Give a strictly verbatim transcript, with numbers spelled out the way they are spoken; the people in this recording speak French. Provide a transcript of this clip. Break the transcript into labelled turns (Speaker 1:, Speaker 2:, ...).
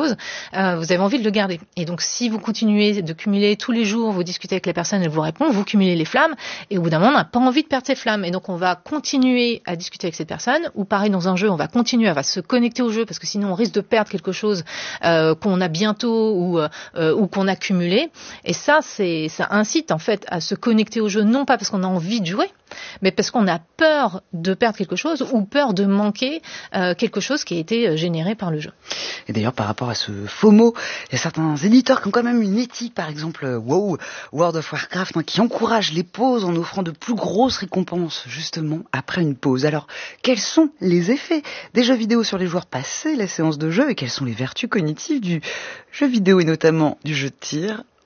Speaker 1: chose, euh, vous avez envie de le garder. Et donc, si vous continuez de cumuler tous les jours, vous discutez avec la personne, elle vous répond, vous cumulez les flammes, et au bout d'un moment, on n'a pas envie de perdre ces flammes. Et donc, on va continuer à discuter avec cette personne, ou pareil, dans un jeu, on va continuer, on va se connecter au jeu, parce que sinon, on risque de perdre quelque chose euh, qu'on a bientôt ou, euh, ou qu'on a cumulé. Et ça, c'est, ça incite, en fait, à se connecter au jeu, non pas parce qu'on a envie de jouer, mais parce qu'on a peur de perdre quelque chose ou peur de manquer euh, quelque chose qui a été généré par le jeu.
Speaker 2: Et d'ailleurs, par rapport à ce FOMO, il y a certains éditeurs qui ont quand même une éthique, par exemple WoW, World of Warcraft, hein, qui encouragent les pauses en offrant de plus grosses récompenses, justement, après une pause. Alors, quels sont les effets des jeux vidéo sur les joueurs passés la séance de jeu et quelles sont les vertus cognitives du jeu vidéo et notamment du jeu de tir?